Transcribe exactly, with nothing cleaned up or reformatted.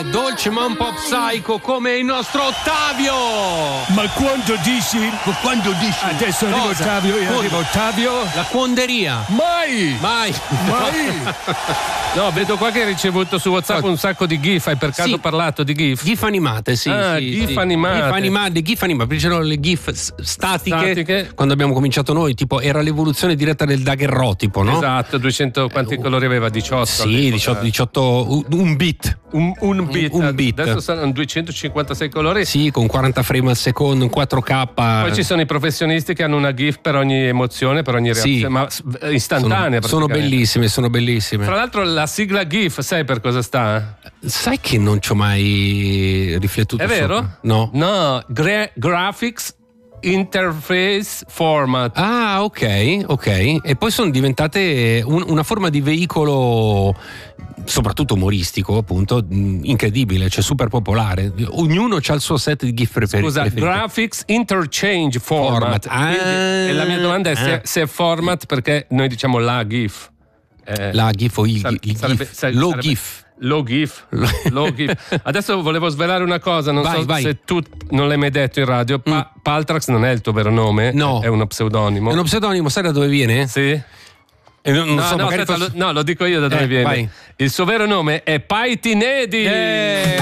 Dolce ma un po' psycho come il nostro Ottavio. Ma quando dici? Ma quando dici? Adesso arriva Cosa? Ottavio e Cosa? arriva Ottavio. La quonderia. Mai! Mai. Mai! No, vedo qua che hai ricevuto su WhatsApp un sacco di GIF. Hai per caso Sì. parlato di GIF? GIF animate, sì. Ah, sì, GIF sì. animate. GIF animate, GIF animate. Perché c'erano le GIF s- statiche, Statiche. quando abbiamo cominciato noi, tipo era l'evoluzione diretta del daguerrotipo, no? Esatto, duecento quanti colori aveva? diciotto? Sì, all'epoca. diciotto, diciotto un, un bit. Un, un bit. Un bit. Adesso saranno duecentocinquantasei colori. Sì, con quaranta frame al secondo, in quattro K. Poi ci sono i professionisti che hanno una GIF per ogni emozione, per ogni reazione, Sì. ma s- istantanea. Sono, sono praticamente. bellissime, sono bellissime. Tra l'altro la sigla GIF, sai per cosa sta? Sai che non ci ho mai riflettuto È vero? sopra? No. No, gra- Graphics Interface Format. Ah, ok, ok. E poi sono diventate un- una forma di veicolo, soprattutto umoristico, appunto, mh, incredibile, cioè super popolare. Ognuno ha il suo set di GIF preferi- Scusa, preferito. Graphics Interchange Format. Format. Ah, Quindi- e la mia domanda è se, ah. se è format perché noi diciamo la GIF. Eh, La GIF o il, sare- il sarebbe- GIF. sai- Lo sarebbe- GIF. Low GIF. Low GIF. Adesso volevo svelare una cosa, non Vai, so vai. se tu non l'hai mai detto in radio. Pa- Paltrax non è il tuo vero nome? No. È uno pseudonimo. È uno pseudonimo, sai da dove viene? Sì. E non, non No, so, no, magari aspetta, fosse- lo, no, lo dico io da dove Eh, viene. vai. Il suo vero nome è Paitinedi. Eh.